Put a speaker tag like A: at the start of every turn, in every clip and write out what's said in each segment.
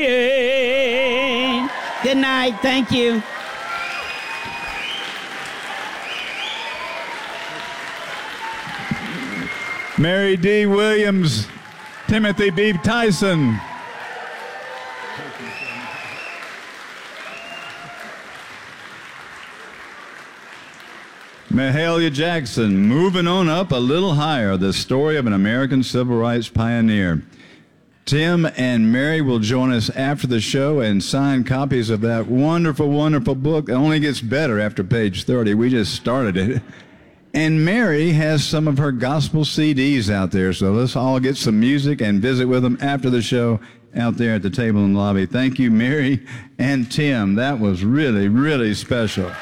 A: Good night. Thank you.
B: Mary D. Williams, Timothy B. Tyson. Mahalia Jackson, moving on up a little higher, the story of an American civil rights pioneer. Tim and Mary will join us after the show and sign copies of that wonderful, wonderful book. It only gets better after page 30. We just started it. And Mary has some of her gospel CDs out there, so let's all get some music and visit with them after the show out there at the table in the lobby. Thank you, Mary and Tim. That was really, really special.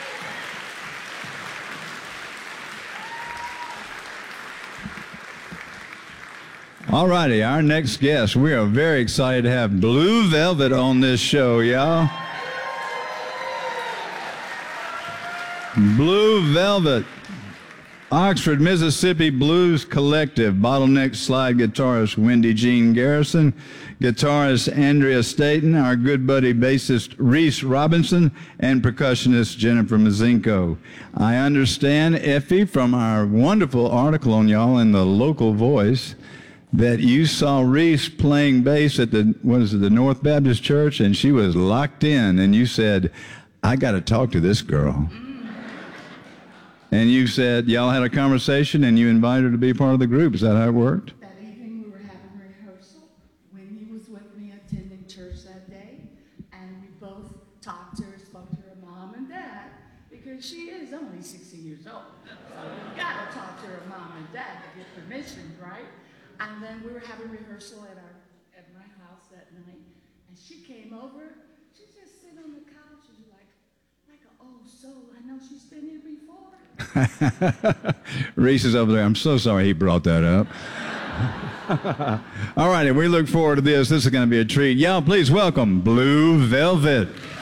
B: All righty, our next guest. We are very excited to have Blue Velvet on this show, y'all. Blue Velvet, Oxford, Mississippi Blues Collective, bottleneck slide guitarist Wendy Jean Garrison, guitarist Andrea Staten, our good buddy bassist Reese Robinson, and percussionist Jennifer Mazinko. I understand, Effie, from our wonderful article on y'all in the Local Voice, that you saw Reese playing bass at the North Baptist Church, and she was locked in, and you said, I got to talk to this girl. And you said y'all had a conversation and you invited her to be part of the group. Is that how it worked?
C: That evening we were having rehearsal. Wendy was with me attending church that day, and we both talked to her, spoke to her mom and dad, because she is only 60 years old. So we've got to talk to her mom and dad to get permission, right? And then we were having rehearsal at my house that night, and she came over. She just sit on the couch and like an old soul. I know she's been here before.
B: Reese is over there. I'm so sorry he brought that up. All righty, we look forward to this. This is going to be a treat. Y'all, please welcome Blue Velvet.